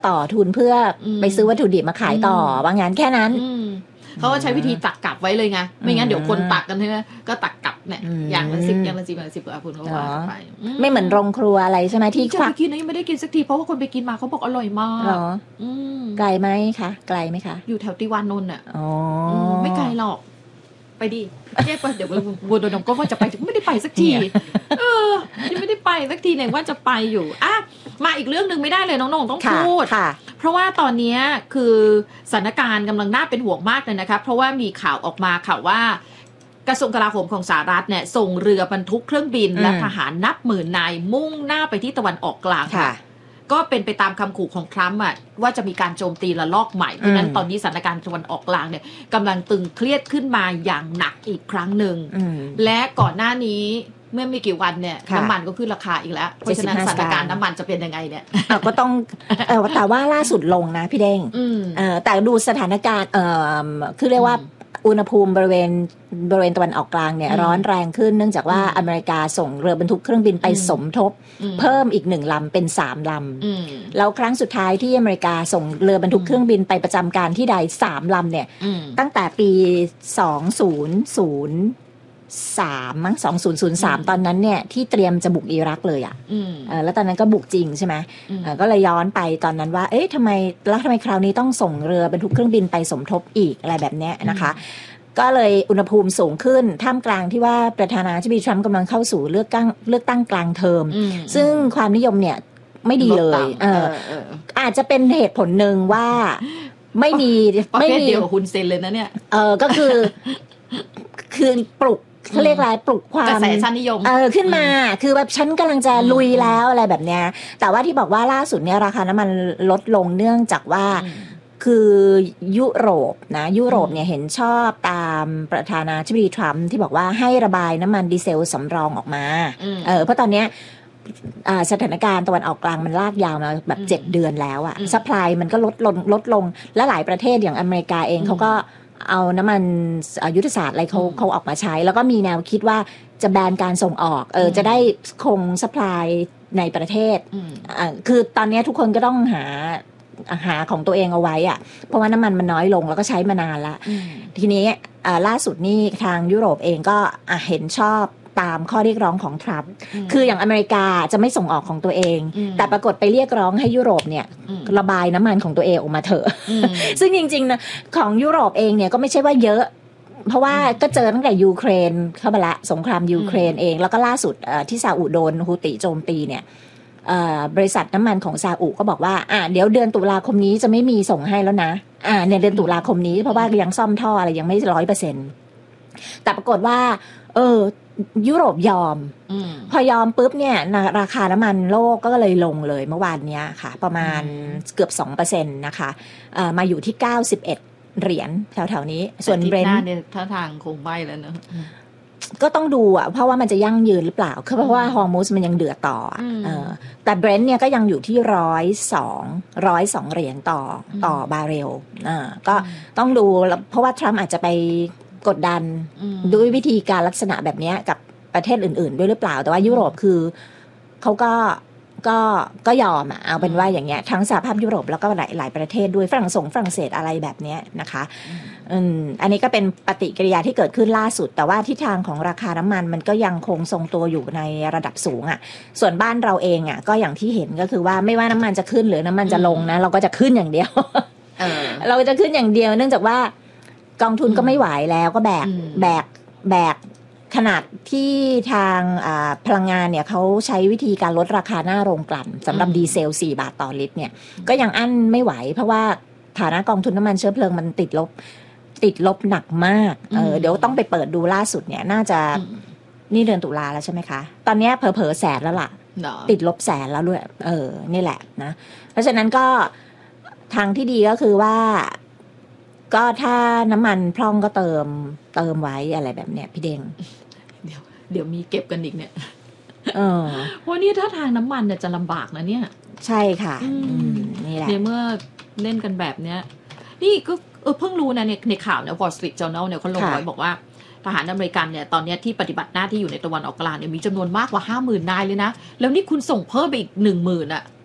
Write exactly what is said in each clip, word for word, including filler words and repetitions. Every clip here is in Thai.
ต่อทุนเพื่อไปซื้อวัตถุดิบมาขายต่อว่างั้นแค่นั้นเขาก็ใช้วิธีตักกลับไว้เลยไงไม่งั้นเดี๋ยวคนตักกันใช่ไหมก็ตักกลับเนี่ยอย่างละสิบอย่างละสิบอย่างละสิบอ่ะคุณเขาว่าไปไม่เหมือนโรงครัวอะไรใช่ไหมที่ควักกินนะยังไม่ได้กินสักทีเพราะว่าคนไปกินมาเขาบอกอร่อยมากหรอไกลไหมคะไกลไหมคะอยู่แถวติวานนท์อ่ะไม่ไกลหรอกไปดิเจ๊ไปเดี๋ยวบัวโดนก็ว่าจะไปไม่ได้ไปสักทีเออยังไม่ได้ไปสักทีเนี่ยว่าจะไปอยู่อ่ะมาอีกเรื่องนึงไม่ได้เลยน้องๆต้องพูดเพราะว่าตอนนี้คือสถานการณ์กำลังน่าเป็นห่วงมากเลยนะคะเพราะว่ามีข่าวออกมาค่ะว่ากระทรวงกลาโหมของสหรัฐเนี่ยส่งเรือบรรทุกเครื่องบินและทหารนับหมื่นนายมุ่งหน้าไปที่ตะวันออกกลางค่ะก็เป็นไปตามคำขู่ของทรัมป์อ่ะว่าจะมีการโจมตีระลอกใหม่เพราะนั้นตอนนี้สถานการณ์ตะวันออกกลางเนี่ยกำลังตึงเครียดขึ้นมาอย่างหนักอีกครั้งหนึ่งและก่อนหน้านี้เมื่อไม่กี่วันเนี่ยน้ำมันก็ขึ้นราคาอีกแล้วเพราะฉะนั้นสถานการณ์น้ำมันจะเป็นยังไงเนี่ยก็ต้องแต่ว่าล่าสุดลงนะพี่เด้งแต่ดูสถานการณ์คือเรียกว่าอุณหภูมิบริเวณบริเวณตะวันออกกลางเนี่ยร้อนแรงขึ้นเนื่องจากว่าอเมริกาส่งเรือบรรทุกเครื่องบินไปสมทบเพิ่มอีกหนึ่งลำเป็นสามลำแล้วครั้งสุดท้ายที่อเมริกาส่งเรือบรรทุกเครื่องบินไปประจำการที่ใดสามลำเนี่ยตั้งแต่ปีสองพันสามมั้งสองพันสามตอนนั้นเนี่ยที่เตรียมจะบุกอิรักเลยอ่ะแล้วตอนนั้นก็บุกจริงใช่ไหมก็เลยย้อนไปตอนนั้นว่าเอ๊ะทำไมแล้วทำไมคราวนี้ต้องส่งเรือบรรทุกเครื่องบินไปสมทบอีกอะไรแบบนี้นะคะก็เลยอุณหภูมิสูงขึ้นท่ามกลางที่ว่าประธานาธิบดีทรัมป์กำลังเข้าสู่เลือกตั้งเลือกตั้งกลางเทอมซึ่งความนิยมเนี่ยไม่ดีเลยเอออาจจะเป็นเหตุผลหนึ่งว่าไม่มีไม่มีเดียวคุณเซนเลยนะเนี่ยเออก็คือคือปลุกเขาเรียกอะไรปลุกความกระแสชาตินิยมเออขึ้นมาคือแบบฉันกำลังจะลุยแล้วอะไรแบบเนี้ยแต่ว่าที่บอกว่าล่าสุดเนี่ยราคาน้ำมันลดลงเนื่องจากว่าคือยุโรปนะยุโรปเนี่ยเห็นชอบตามประธานาธิบดีทรัมป์ที่บอกว่าให้ระบายน้ำมันดีเซลสำรองออกมาเออเพราะตอนเนี้ยสถานการณ์ตะวันออกกลางมันลากยาวมาแบบเจ็ดเดือนแล้วอะซัพพลายมันก็ลดลงลดลงและหลายประเทศอย่างอเมริกาเองเขาก็เอาน้ำมันยุทธศาสตร์อะไรเขาเขาออกมาใช้แล้วก็มีแนวคิดว่าจะแบนการส่งออกเออจะได้คงซัพพลายในประเทศอ่าคือตอนนี้ทุกคนก็ต้องหาหาของตัวเองเอาไว้อะเพราะว่าน้ำมันมันน้อยลงแล้วก็ใช้มานานละทีนี้ล่าสุดนี่ทางยุโรปเองก็เห็นชอบตามข้อเรียกร้องของทรัมป์คืออย่างอเมริกาจะไม่ส่งออกของตัวเองแต่ปรากฏไปเรียกร้องให้ยุโรปเนี่ยระบายน้ำมันของตัวเองออกมาเถอะซึ่งจริงๆนะของยุโรปเองเนี่ยก็ไม่ใช่ว่าเยอะเพราะว่าก็เจอตั้งแต่ยูเครนเข้ามาละสงครามยูเครนเองแล้วก็ล่าสุดที่ซาอุโดนฮูติโจมตีเนี่ยบริษัทน้ำมันของซาอุก็บอกว่าอ่ะเดี๋ยวเดือนตุลาคมนี้จะไม่มีส่งให้แล้วนะอ่าในเดือนตุลาคมนี้เพราะว่ายังซ่อมท่ออะไรยังไม่ร้อยเปอร์เซ็นต์แต่ปรากฏว่าเออยุโรปยอมพอยอมปุ๊บเนี่ยราคาน้ำมันโลกก็เลยลงเลยเมื่อวานนี้ค่ะประมาณเกือบ สองเปอร์เซ็นต์ นะคะมาอยู่ที่เก้าสิบเอ็ดเหรียญแถวๆนี้ส่วนเบรนท์เนี่ยท่าทางคงไม่แล้วเนอะก็ต้องดูอ่ะเพราะว่ามันจะยั่งยืนหรือเปล่าเพราะว่าฮอร์มูสมันยังเดือดต่อเออแต่เบรนท์เนี่ยก็ยังอยู่ที่ร้อยสองร้อยสองเหรียญต่อต่อบาร์เรลอ่าก็ต้องดูเพราะว่าทรัมป์อาจจะไปกดดันด้วยวิธีการลักษณะแบบนี้กับประเทศอื่นๆด้วยหรือเปล่าแต่ว่ายุโรปคือเขาก็ก็ก็ยอมอ่ะเอาเป็นว่าอย่างเงี้ยทั้งสหภาพยุโรปแล้วก็หลายหลายประเทศด้วยฝรั่งเศสฝรั่งเศสอะไรแบบเนี้ยนะคะอืมอันนี้ก็เป็นปฏิกิริยาที่เกิดขึ้นล่าสุดแต่ว่าทิศทางของราคาน้ำมันมันก็ยังคงทรงตัวอยู่ในระดับสูงอ่ะส่วนบ้านเราเองอ่ะก็อย่างที่เห็นก็คือว่าไม่ว่าน้ำมันจะขึ้นหรือน้ำมันจะลงนะเราก็จะขึ้นอย่างเดียวเออเราจะขึ้นอย่างเดียวเนื่องจากว่ากองทุนก็ไม่ไหวแล้วก็แบกแบกแบกขนาดที่ทางพลังงานเนี่ยเขาใช้วิธีการลดราคาหน้าโรงกลั่นสำหรับดีเซลสี่บาทต่อลิตรเนี่ยก็ยังอั้นไม่ไหวเพราะว่าฐานะกองทุนน้ำมันเชื้อเพลิงมันติดลบติดลบหนักมากเออเดี๋ยวต้องไปเปิดดูล่าสุดเนี่ยน่าจะนี่เดือนตุลาแล้วใช่ไหมคะตอนนี้เผลอๆแสนแล้วล่ะติดลบแสนแล้วด้วยเออนี่แหละนะเพราะฉะนั้นก็ทางที่ดีก็คือว่าก็ถ้าน้ำมันพร่องก็เติมเติมไว้อะไรแบบเนี้ยพี่เด้งเดี๋ยวเดี๋ยวมีเก็บกันอีกเนี่ยเออเพราะนี่ถ้าทางน้ำมันเนี่ยจะลำบากนะเนี่ยใช่ค่ะนี่แหละในเมื่อเล่นกันแบบเนี้ยนี่ก็เออเพิ่งรู้นะในในข่าวเนี่ย Wall Street Journal เนี่ยเขาลงไว้บอกว่าทหารอเมริกันเนี่ยตอนนี้ที่ปฏิบัติหน้าที่อยู่ในตะวันออกกลางเนี่ยมีจำนวนมากกว่า ห้าหมื่น นายเลยนะแล้วนี่คุณส่งเพิ่มไปอีก หนึ่งหมื่น อ่ะ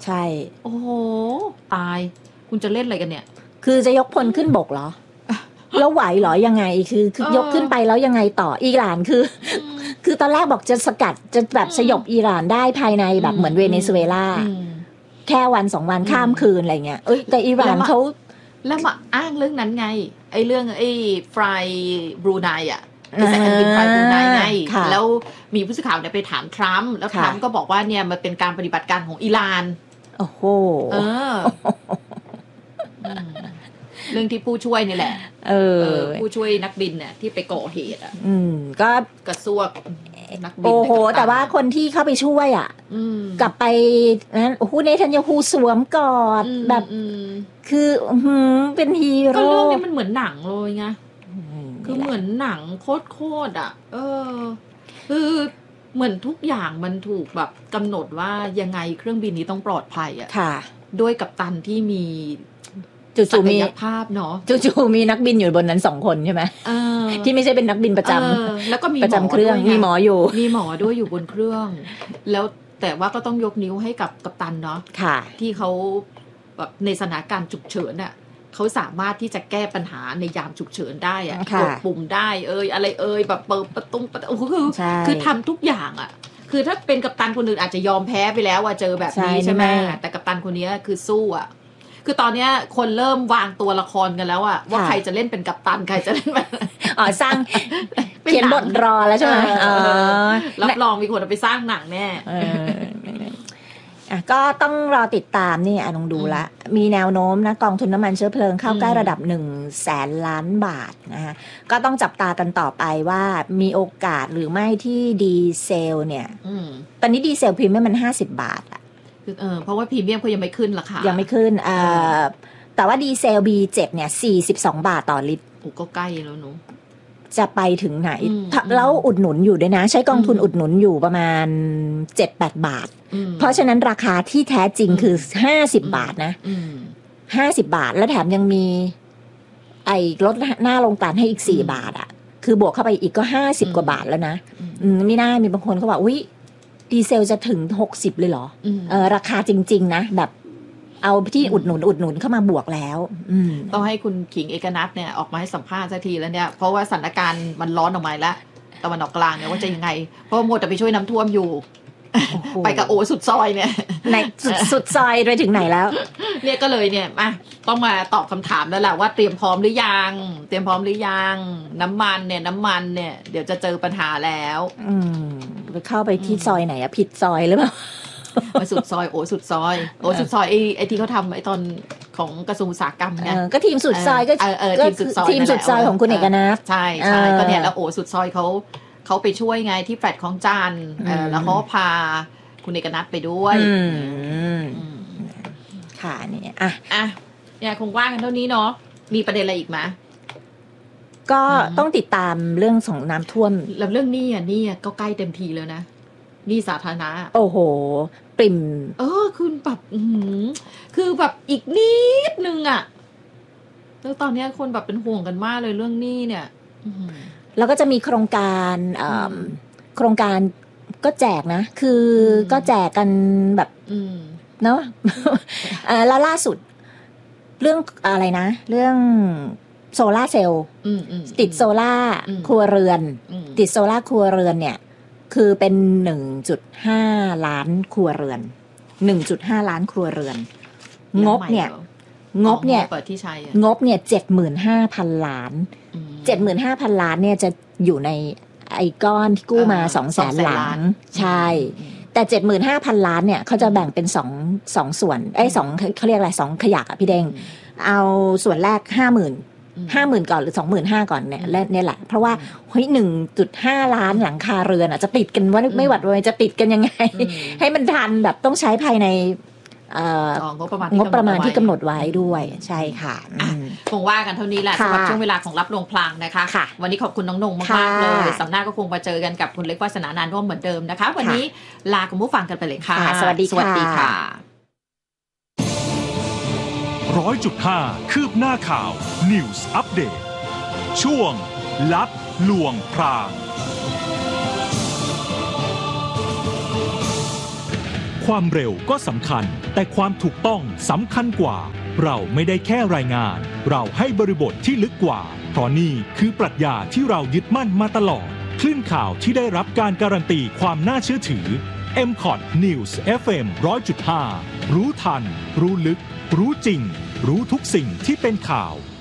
ใช่โอ้โหตายคุณจะเล่นอะไรกันเนี่ยคือจะยกพลขึ้นบกเหรอแล้วไหวเหรอยังไงคือคือยกขึ้นไปแล้วยังไงต่ออิหร่านคือคือตอนแรกบอกจะสกัดจะแบบสยบอิหร่านได้ภายในแบบเหมือนเวเนซุเอลาแค่วันสองวันข้ามคืนอะไรเงี้ยเอ้ยแต่อิหร่านเขาแล้วมาอ้างเรื่องนั้นไงไอ้เรื่องไอ้ฟรายบรูไนอ่ะไอ้สายการบินฟรายบรูไนไงแล้วมีผู้สื่อข่าวเนี่ยไปถามทรัมป์แล้วทรัมป์ก็บอกว่าเนี่ยมันเป็นการปฏิบัติการของอิหร่านโอ้โหเออเรื่องที่ผู้ช่วยนี่แหละเออผู้ช่วยนักบินเนี่ยที่ไปก่อเหตุอ่ะอืมก็กระซวกนักบินโอ้โหแต่ว่าคนที่เข้าไปช่วยอ่ะกลับไปนั้นโอ้โหเนทันยาฮูสวมกอดแบบคือหืมเป็นฮีโร่ก็เรื่องนี้มันเหมือนหนังเลยไงคือเหมือนหนังโคตรๆอ่ะเออคือเหมือนทุกอย่างมันถูกแบบกำหนดว่ายังไงเครื่องบินนี้ต้องปลอดภัยอ่ะค่ะด้วยกัปตันที่มีจู่ๆมีภาพเนาะจู่ๆมีนักบินอยู่บนนั้นสองคนใช่ไหมที่ไม่ใช่เป็นนักบินประจำแล้วก็มีประจำเครื่องมีหมออยู่มีหมอด้วยอยู่บนเครื่องแล้วแต่ว่าก็ต้องยกนิ้วให้กับกัปตันเนาะที่เขาแบบในสถานการณ์ฉุกเฉินอ่ะเขาสามารถที่จะแก้ปัญหาในยามฉุกเฉินได้อ่ะกดปุ่มได้เอ่ยอะไรเอ่ยแบบเปิดประตูประตูคือคือทำทุกอย่างอ่ะคือถ้าเป็นกัปตันคนอื่นอาจจะยอมแพ้ไปแล้วว่าเจอแบบนี้ใช่ไหมแต่กัปตันคนนี้คือสู้อ่ะคือตอนนี้คนเริ่มวางตัวละครกันแล้วอะว่าใครจะเล่นเป็นกัปตันใครจะเล่นเป็นอ๋อสร้างเขียนบทรอแล้วใช่ไหมรับรองมีคนเอาไปสร้างหนังแน่ก็ต้องรอติดตามนี่อ่ะลองดูละมีแนวโน้มนะกองทุนน้ำมันเชื้อเพลิงเข้าใกล้ระดับหนึ่งแสนล้านบาทนะคะก็ต้องจับตากันต่อไปว่ามีโอกาสหรือไม่ที่ดีเซลเนี่ยตอนนี้ดีเซลพรีเมียมมันห้าสิบบาทอะเออเพราะว่าพรีเมียมเขายังไม่ขึ้นราคายังไม่ขึ้นเอ่อแต่ว่าดีเซล บี เซเว่น เนี่ยสี่สิบสองบาทต่อลิตรโอ้ก็ใกล้แล้วหนูจะไปถึงไหนแล้วอุดหนุนอยู่ด้วยนะใช้กองทุนอุดหนุนอยู่ประมาณ เจ็ดถึงแปด บาทเพราะฉะนั้นราคาที่แท้จริงคือห้าสิบบาทนะห้าสิบบาทแล้วแถมยังมีไอ้ลดหน้าโรงกลั่นให้อีกสี่บาทอ่ะคือบวกเข้าไปอีกก็ห้าสิบกว่าบาทแล้วนะไม่น่ามีบางคนเขาบอกอุ๊ยดีเซลจะถึงหกสิบเลยเหรอเออราคาจริงๆนะแบบเอาที่อุดหนุนอุดหนุนเข้ามาบวกแล้วต้องให้คุณขิงเอกนัทเนี่ยออกมาให้สัมภาษณ์สักทีแล้วเนี่ยเพราะว่าสถานการณ์มันร้อนออกมาแล้วตะวันออกกลางเนี่ยว่าจะยังไงเพราะโมดแต่ไปช่วยน้ำท่วมอยู่ไปกับโอสุดซอยเนี่ยในสุดซอยไปถึงไหนแล้วเนี่ยก็เลยเนี่ยมาต้องมาตอบคำถามแล้วแหละว่าเตรียมพร้อมหรือยังเตรียมพร้อมหรือยังน้ำมันเนี่ยน้ำมันเนี่ยเดี๋ยวจะเจอปัญหาแล้วอืมไปเข้าไปที่ซอยไหนอะผิดซอยหรือเปล่าไปสุดซอยโอสุดซอยโอสุดซอยไอ้ไอ้ที่เขาทำไอ้ตอนของกระทรวงอุตสาหกรรมเนี่ยก็ทีมสุดซอยก็ทีมสุดซอยทีมสุดซอยของคุณเอกนัทใช่ใช่ก็เนี่ยแล้วโอสุดซอยเขาเขาไปช่วยไงที่แฟลตของจานแล้วเขาพาคุณเอกนัทไปด้วยค่ะเนี่ยอ่ะอ่ะเนี่ยคงว่ากันเท่านี้เนาะมีประเด็นอะไรอีกไหมก็ต้องติดตามเรื่องของน้ำท่วมแล้วเรื่องนี้อ่ะนี่ก็ใกล้เต็มทีแล้วนะนี่สาธารณะโอ้โหปริ่มเออคือแบบคือแบบอีกนิดนึงอ่ะแล้วตอนนี้คนแบบเป็นห่วงกันมากเลยเรื่องนี้เนี่ยแล้วก็จะมีโครงการโครงการก็แจกนะคือก็แจกกันแบบเนาะแล้วล่าสุดเรื่องอะไรนะเรื่องโซล่าเซลล์ติดโซล่าครัวเรือนติดโซล่าครัวเรือนเนี่ยคือเป็น หนึ่งจุดห้า ล้านครัวเรือน หนึ่งจุดห้า ล้านครัวเรือนงบเนี่ยงบเนี่ยงบเนี่ย เจ็ดหมื่นห้าพัน ล้าน เจ็ดหมื่นห้าพัน ล้านเนี่ยจะอยู่ในไอ้ก้อนที่กู้มา สองแสน ล้านใช่แต่ เจ็ดหมื่นห้าพัน ล้านเนี่ยเขาจะแบ่งเป็น2 2ส่วนเอ้ยสองเค้าเรียกอะไรสองขยักอ่ะพี่เด้งเอาส่วนแรก ห้าหมื่นห้าหมื่นก่อนหรือ สองหมื่นห้าพัน ก่อนเนี่ยและเนี่ยแหละเพราะว่าเฮ้ย หนึ่งจุดห้า ล้านหลังคาเรือนอ่ะจะติดกันว่าไม่หวัดเลยจะติดกันยังไงให้มันทันแบบต้องใช้ภายในงบประมาณงบประมาณที่กำหนดไว้ด้วยใช่ค่ะคงว่ากันเท่านี้แหละสำหรับช่วงเวลาของรับลงพลางนะคะวันนี้ขอบคุณน้องนงมากๆเลยสัปดาห์ก็คงมาเจอกันกับคุณเล็กวาสนานานร่วมเหมือนเดิมนะคะวันนี้ลาคุณผู้ฟังกันไปเลยค่ะสวัสดีสวัสดีค่ะร้อยจุดห้าคืบหน้าข่าว News Update ช่วงลับลวงพรางความเร็วก็สำคัญแต่ความถูกต้องสำคัญกว่าเราไม่ได้แค่รายงานเราให้บริบทที่ลึกกว่าเพราะนี่คือปรัชญาที่เรายึดมั่นมาตลอดคลื่นข่าวที่ได้รับการการันตีความน่าเชื่อถือ เอ็ม คอท News เอฟ เอ็ม หนึ่งร้อยจุดห้า รู้ทันรู้ลึกรู้จริงรู้ทุกสิ่งที่เป็นข่าว